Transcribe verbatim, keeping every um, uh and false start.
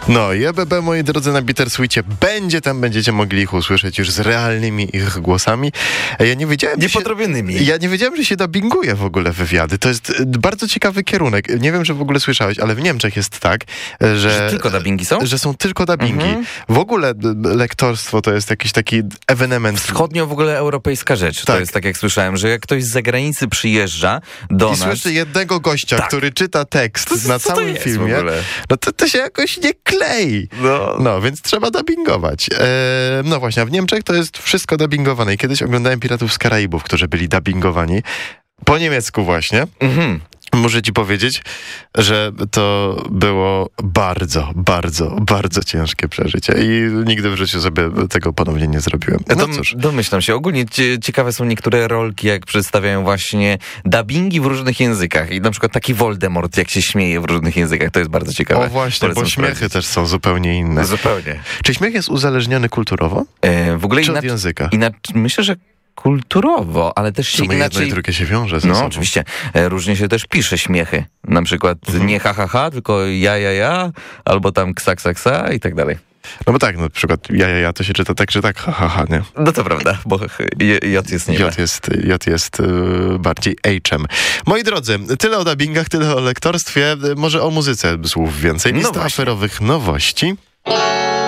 No i E B B, moi drodzy, na Bittersweetie będzie, tam będziecie mogli ich usłyszeć już z realnymi ich głosami. Ja nie wiedziałem, Niepodrobionymi. Się, ja nie wiedziałem, że się dubbinguje w ogóle wywiady. To jest bardzo ciekawy kierunek. Nie wiem, że w ogóle słyszałeś, ale w Niemczech jest tak, że... Że tylko dubbingi są? Że są tylko dubbingi. Mhm. W ogóle lektorstwo to jest jakiś taki ewenement. Wschodnio w ogóle europejska rzecz. Tak. To jest tak, jak słyszałem, że jak ktoś z zagranicy przyjeżdża do I nas... słyszy jednego gościa, Tak. który czyta tekst To- na co to całym jest w filmie, ogóle? no to, to się jakoś nie klei. No. No, więc trzeba dubbingować. E, no właśnie, a w Niemczech to jest wszystko dubbingowane. I kiedyś oglądałem Piratów z Karaibów, którzy byli dubbingowani. Po niemiecku właśnie. Mhm. Muszę ci powiedzieć, że to było bardzo, bardzo, bardzo ciężkie przeżycie i nigdy w życiu sobie tego ponownie nie zrobiłem. No No cóż. domyślam się. Ogólnie cie- ciekawe są niektóre rolki, jak przedstawiają właśnie dubbingi w różnych językach. I na przykład taki Voldemort, jak się śmieje w różnych językach. To jest bardzo ciekawe. O właśnie, Polecam bo śmiechy sprawdzić. też są zupełnie inne. Zupełnie. Czy śmiech jest uzależniony kulturowo? E, w ogóle Czy od inaczej, języka? inaczej, myślę, że kulturowo, ale też W się sumie jedno inaczej... i drugie się wiąże ze No, sobą. oczywiście. E, Różnie się też pisze śmiechy. Na przykład Mhm. nie ha, ha, ha, tylko ja, ja, ja, albo tam ksa, ksa, ksa i tak dalej. No bo tak, no, na przykład ja, ja, ja to się czyta tak, że tak, ha, ha, ha, nie? No to prawda, bo J J jest nie. J jest, J jest yy, bardziej H-em. Moi drodzy, tyle o dubbingach, tyle o lektorstwie, może o muzyce słów więcej. No Lista właśnie. aferowych nowości.